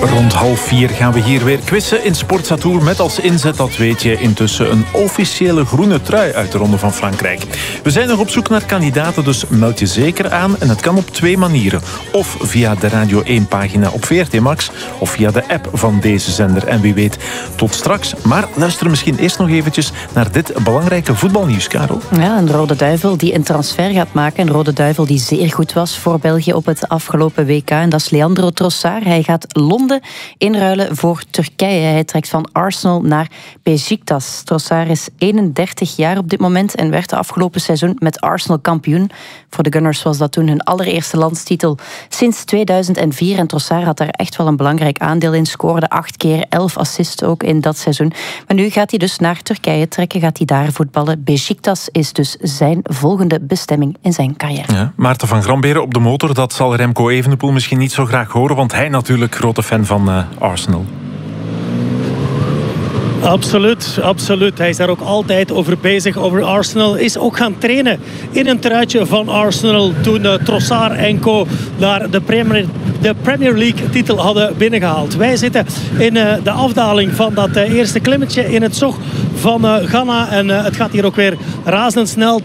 Rond 3:30 gaan we hier weer quizzen in Sport Satour met als inzet, dat weet je, intussen een officiële groene trui uit de Ronde van Frankrijk. We zijn nog op zoek naar kandidaten, dus meld je zeker aan. En het kan op 2 manieren. Of via de Radio 1-pagina op VRT Max, of via de app van deze zender. En wie weet, tot straks. Maar luister misschien eerst nog eventjes naar dit belangrijke voetbalnieuws, Karel. Ja, een Rode Duivel die een transfer gaat maken. Een Rode Duivel die zeer goed was voor België op het afgelopen WK. En dat is Leandro Trossard. Hij gaat Londen inruilen voor Turkije. Hij trekt van Arsenal naar Beşiktaş. Trossard is 31 jaar op dit moment en werd de afgelopen seizoen met Arsenal kampioen. Voor de Gunners was dat toen hun allereerste landstitel sinds 2004. En Trossard had daar echt wel een belangrijk aandeel in. Scoorde 8 keer, 11 assists ook in dat seizoen. Maar nu gaat hij dus naar Turkije trekken, gaat hij daar voetballen. Beşiktaş is dus zijn volgende bestemming in zijn carrière. Ja, Maarten van Gramberen op de motor, dat zal Remco Evenepoel misschien niet zo graag horen, want hij natuurlijk grote fan van Arsenal. Absoluut. Hij is daar ook altijd over bezig, over Arsenal. Is ook gaan trainen in een truitje van Arsenal toen Trossard en co daar de Premier League titel hadden binnengehaald. Wij zitten in de afdaling van dat eerste klimmetje in het zog van Ghana. En het gaat hier ook weer razendsnel,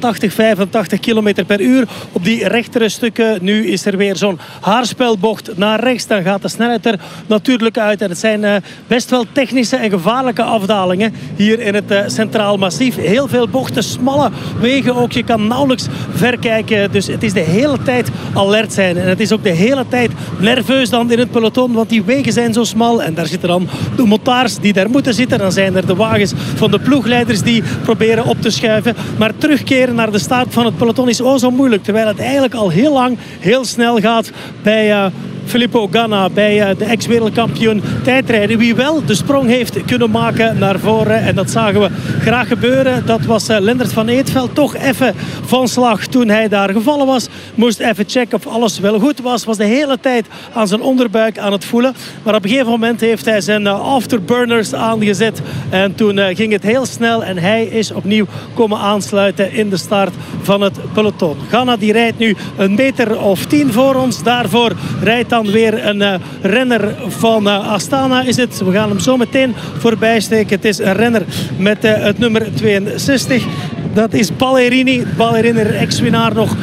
85 km per uur op die rechtere stukken. Nu is er weer zo'n haarspelbocht naar rechts. Dan gaat de snelheid er natuurlijk uit. En het zijn best wel technische en gevaarlijke afdalingen hier in het Centraal Massief. Heel veel bochten, smalle wegen ook. Je kan nauwelijks verkijken. Dus het is de hele tijd alert zijn. En het is ook de hele tijd nerveus dan in het peloton. Want die wegen zijn zo smal. En daar zitten dan de motards die daar moeten zitten. Dan zijn er de wagens van de ploegleiders die proberen op te schuiven. Maar terugkeren naar de start van het peloton is zo moeilijk. Terwijl het eigenlijk al heel lang heel snel gaat bij Filippo Ganna, bij de ex-wereldkampioen tijdrijden. Wie wel de sprong heeft kunnen maken naar voren. En dat zagen we graag gebeuren. Dat was Lendert van Eetveld. Toch even van slag toen hij daar gevallen was. Moest even checken of alles wel goed was. Was de hele tijd aan zijn onderbuik aan het voelen. Maar op een gegeven moment heeft hij zijn afterburners aangezet. En toen ging het heel snel. En hij is opnieuw komen aansluiten in de start van het peloton. Ganna die rijdt nu 1 meter of 10 voor ons. Daarvoor rijdt dan weer een renner van Astana is het. We gaan hem zo meteen voorbij steken. Het is een renner met het nummer 62. Dat is Ballerini. Ballerini, ex-winnaar nog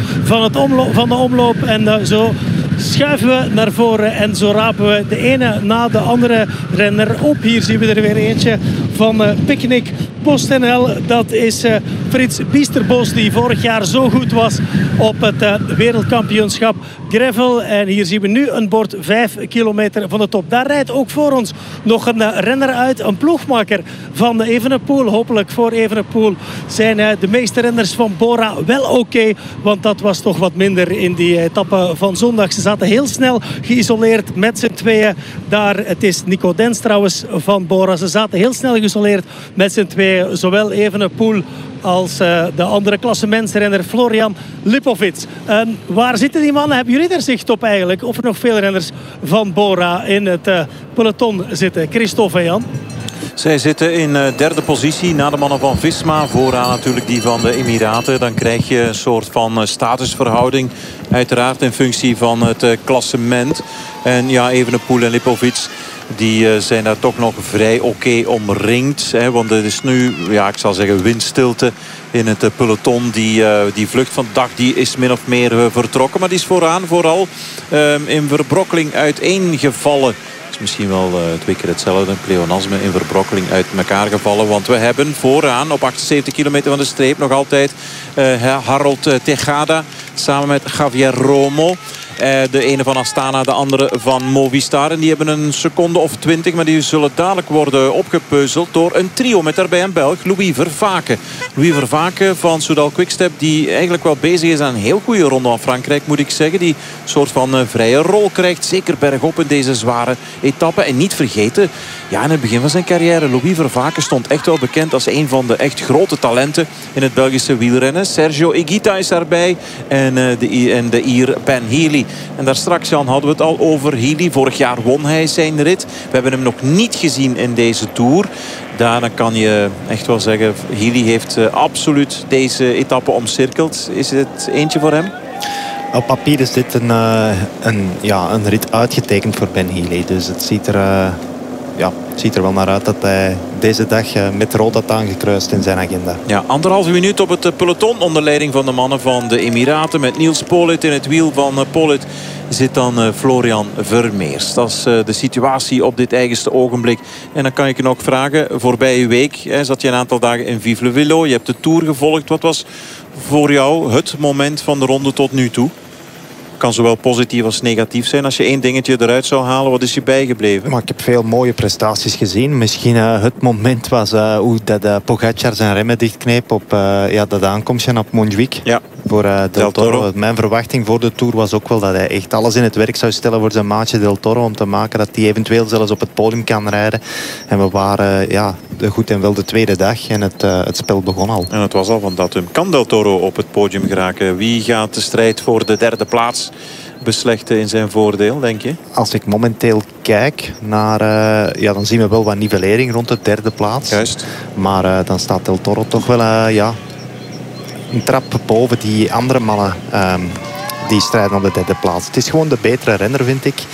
van de omloop. En zo schuiven we naar voren en zo rapen we de ene na de andere renner op. Hier zien we er weer eentje van Picnic PostNL. Dat is Frits Biesterbos, die vorig jaar zo goed was op het wereldkampioenschap gravel. En hier zien we nu een bord 5 kilometer van de top. Daar rijdt ook voor ons nog een renner uit, een ploegmaker van Evenepoel. Hopelijk voor Evenepoel zijn de meeste renners van Bora wel oké, want dat was toch wat minder in die etappe van zondag. Ze zaten heel snel geïsoleerd met z'n tweeën daar. Het is Nico Dens trouwens van Bora. Ze zaten heel snel geïsoleerd met z'n tweeën. Zowel Evenepoel als de andere klassementsrenner Florian Lipovic. Waar zitten die mannen? Hebben jullie er zicht op eigenlijk? Of er nog veel renners van Bora in het peloton zitten? Christophe en Jan? Zij zitten in derde positie na de mannen van Visma. Vooraan natuurlijk die van de Emiraten. Dan krijg je een soort van statusverhouding. Uiteraard in functie van het klassement. En ja, Evenepoel en Lipovic, die zijn daar toch nog vrij oké omringd. Hè, want het is nu, ja, ik zal zeggen, windstilte in het peloton. Die vlucht van de dag die is min of meer vertrokken. Maar die is vooral in verbrokkeling uiteengevallen. Het is misschien wel 2 keer hetzelfde. Pleonasme in verbrokkeling uit elkaar gevallen. Want we hebben vooraan op 78 kilometer van de streep nog altijd Harold Tejada samen met Javier Romo. De ene van Astana, de andere van Movistar. En die hebben een seconde of 20. Maar die zullen dadelijk worden opgepeuzeld door een trio. Met daarbij een Belg, Louis Vervaken. Louis Vervaken van Soudal Quickstep. Die eigenlijk wel bezig is aan een heel goede ronde van Frankrijk, moet ik zeggen. Die een soort van vrije rol krijgt. Zeker bergop in deze zware etappe. En niet vergeten, ja, in het begin van zijn carrière, Louis Vervaken stond echt wel bekend als een van de echt grote talenten in het Belgische wielrennen. Sergio Higuita is daarbij. En de Ier Ben Healy. En daar straks, Jan, hadden we het al over Healy. Vorig jaar won hij zijn rit. We hebben hem nog niet gezien in deze Tour. Daarna kan je echt wel zeggen, Healy heeft absoluut deze etappe omcirkeld. Is het eentje voor hem? Op papier is dit een rit uitgetekend voor Ben Healy. Dus het ziet er wel naar uit dat hij deze dag met rood had aangekruist in zijn agenda. Ja, 1,5 minuut op het peloton onder leiding van de mannen van de Emiraten. Met Niels Politt in het wiel van Politt zit dan Florian Vermeers. Dat is de situatie op dit eigenste ogenblik. En dan kan ik je nog vragen, voorbije week zat je een aantal dagen in Vive le Velo. Je hebt de Tour gevolgd. Wat was voor jou het moment van de ronde tot nu toe? Kan zowel positief als negatief zijn. Als je één dingetje eruit zou halen, wat is je bijgebleven? Maar ik heb veel mooie prestaties gezien. Misschien het moment was hoe dat Pogacar zijn remmen dichtkneep op dat aankomstje op Montjuïc. Ja. Voor Del Toro. Mijn verwachting voor de Tour was ook wel dat hij echt alles in het werk zou stellen voor zijn maatje Del Toro. Om te maken dat hij eventueel zelfs op het podium kan rijden. En we waren goed en wel de tweede dag. En het spel begon al. En het was al van datum. Kan Del Toro op het podium geraken? Wie gaat de strijd voor de derde plaats beslechten in zijn voordeel, denk je? Als ik momenteel kijk naar... dan zien we wel wat nivellering rond de derde plaats. Juist. Maar dan staat Del Toro toch wel... een trap boven die andere mannen die strijden op de derde plaats. Het is gewoon de betere renner, vind ik.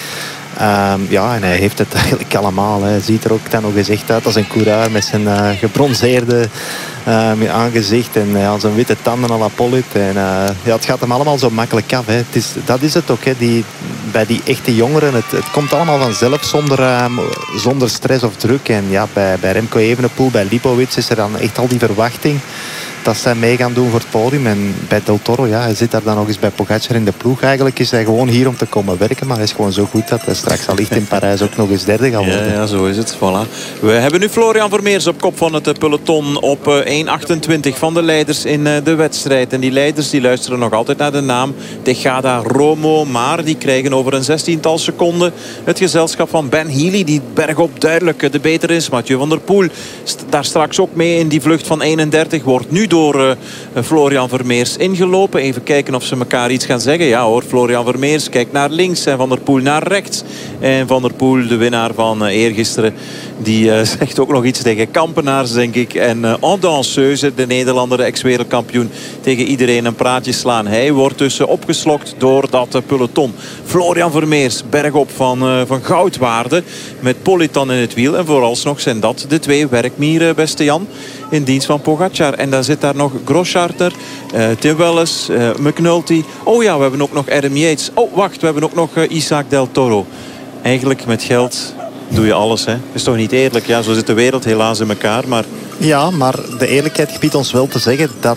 En hij heeft het eigenlijk allemaal. Hij ziet er ook dan nog eens echt uit als een coureur met zijn gebronzeerde aangezicht en zijn witte tanden à la Politt. En het gaat hem allemaal zo makkelijk af. Hè. Dat is het ook. Hè. Bij die echte jongeren, het komt allemaal vanzelf zonder stress of druk. En bij Remco Evenepoel, bij Lipovic is er dan echt al die verwachting dat zij mee gaan doen voor het podium. En bij Del Toro, hij zit daar dan nog eens bij Pogacar in de ploeg. Eigenlijk is hij gewoon hier om te komen werken. Maar hij is gewoon zo goed dat hij straks allicht in Parijs ook nog eens derde gaat worden. Ja, zo is het. Voilà. We hebben nu Florian Vermeers op kop van het peloton op 1.28 van de leiders in de wedstrijd. En die leiders die luisteren nog altijd naar de naam Tejada Romo. Maar die krijgen over een 16-tal seconden het gezelschap van Ben Healy, die bergop duidelijk de beter is. Mathieu van der Poel daar straks ook mee in die vlucht van 31. Wordt nu door Florian Vermeers ingelopen. Even kijken of ze elkaar iets gaan zeggen. Ja hoor, Florian Vermeers kijkt naar links en Van der Poel naar rechts. En Van der Poel, de winnaar van eergisteren, die zegt ook nog iets tegen Kampenaars, denk ik. En en danseuse, de Nederlander, de ex-wereldkampioen, tegen iedereen een praatje slaan. Hij wordt dus opgeslokt door dat peloton. Florian Vermeers, bergop van goudwaarde, met Politt dan in het wiel. En vooralsnog zijn dat de twee werkmieren, beste Jan, in dienst van Pogacar. En dan zit daar nog Grosscharter, Tim Welles, McNulty. Oh ja, we hebben ook nog Adam Yates. Oh, wacht, we hebben ook nog Isaac Del Toro. Eigenlijk met geld doe je alles, hè. Is toch niet eerlijk? Ja, zo zit de wereld helaas in elkaar, maar... Ja, maar de eerlijkheid gebiedt ons wel te zeggen dat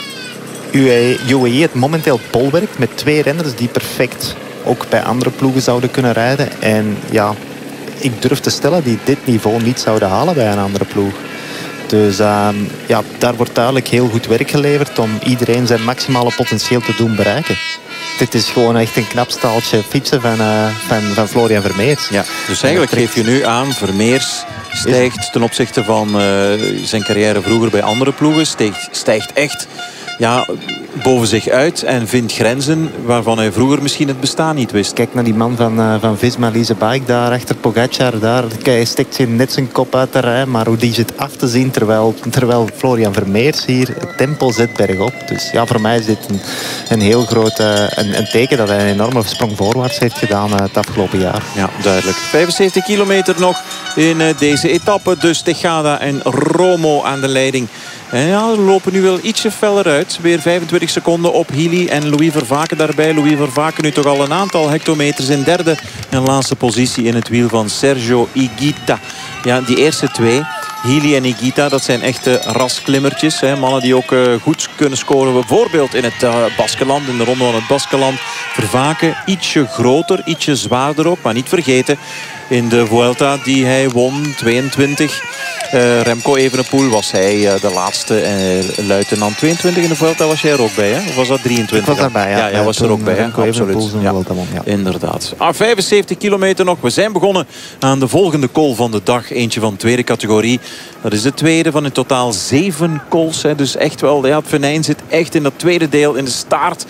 UAE het momenteel bolwerkt met twee renners die perfect ook bij andere ploegen zouden kunnen rijden. En ja, ik durf te stellen die dit niveau niet zouden halen bij een andere ploeg. Dus daar wordt duidelijk heel goed werk geleverd om iedereen zijn maximale potentieel te doen bereiken. Dit is gewoon echt een knap staaltje fietsen van Florian Vermeers. Ja, dus eigenlijk geef je nu aan, Vermeers stijgt ten opzichte van zijn carrière vroeger bij andere ploegen, stijgt echt boven zich uit en vindt grenzen waarvan hij vroeger misschien het bestaan niet wist. Kijk naar die man van Visma Lease Bike daar achter Pogacar. Hij steekt net zijn kop uit de rij, maar hoe die zit af te zien terwijl Florian Vermeers hier het tempo zet bergop. Dus ja, voor mij is dit een heel groot een teken dat hij een enorme sprong voorwaarts heeft gedaan het afgelopen jaar. Ja, duidelijk. 75 kilometer nog in deze etappe. Dus Tejada en Romo aan de leiding. En ja, we lopen nu wel ietsje feller uit. Weer 25 seconden op Healy en Louis Vervaken daarbij. Louis Vervaken nu toch al een aantal hectometers in derde en laatste positie in het wiel van Sergio Higuita. Ja, die eerste twee, Healy en Higuita, dat zijn echte rasklimmertjes. Hè. Mannen die ook goed kunnen scoren. Bijvoorbeeld in het Baskeland, in de ronde van het Baskeland. Vervaken ietsje groter, ietsje zwaarder ook. Maar niet vergeten, in de Vuelta die hij won, 22... Remco Evenepoel was hij de laatste luitenant. 22 in de Vuelta was jij er ook bij, hè? Of was dat 23? Ik was daarbij, ja. Ja, jij was er ook bij, hè? Remco Absoluut. Ja. Inderdaad. 75 kilometer nog. We zijn begonnen aan de volgende call van de dag. Eentje van tweede categorie. Dat is de tweede van in totaal 7 calls. Hè. Dus echt wel, het venijn zit echt in dat tweede deel, in de staart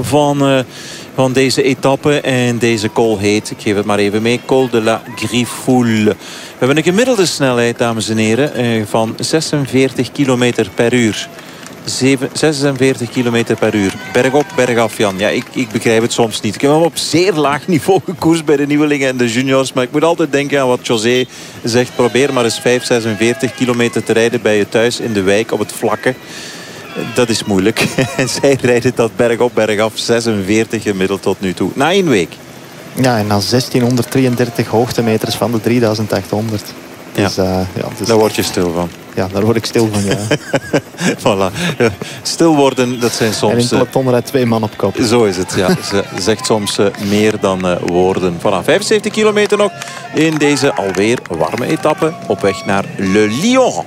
van deze etappe. En deze col heet, ik geef het maar even mee, Col de la Griffoule. We hebben een gemiddelde snelheid, dames en heren, van 46 km per uur. 46 km per uur. Bergop, bergaf, Jan. Ja, ik begrijp het soms niet. Ik heb hem op zeer laag niveau gekoerst bij de nieuwelingen en de juniors. Maar ik moet altijd denken aan wat José zegt. Probeer maar eens 46 kilometer te rijden bij je thuis in de wijk op het vlakke. Dat is moeilijk. En zij rijden dat bergop, bergaf 46 gemiddeld tot nu toe. Na 1 week. Ja, en na 1633 hoogtemeters van de 3800. Dus, dus daar word je stil van. Ja, daar word ik stil van, ja. Voilà. Stil worden, dat zijn soms... En in peloton rijdt 2 man op kop. Zo is het, ja. Ze zegt soms meer dan woorden. Voilà, 75 kilometer nog in deze alweer warme etappe op weg naar Le Lion.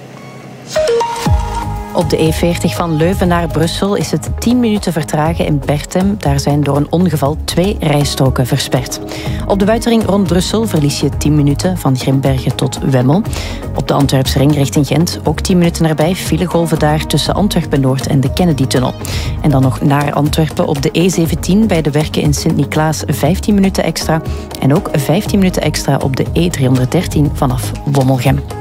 Op de E40 van Leuven naar Brussel is het 10 minuten vertragen in Berchem. Daar zijn door een ongeval 2 rijstroken versperd. Op de buitenring rond Brussel verlies je 10 minuten van Grimbergen tot Wemmel. Op de Antwerpsring richting Gent ook 10 minuten erbij. Filegolven daar tussen Antwerpen-Noord en de Kennedy-tunnel. En dan nog naar Antwerpen op de E17 bij de werken in Sint-Niklaas 15 minuten extra. En ook 15 minuten extra op de E313 vanaf Wommelgem.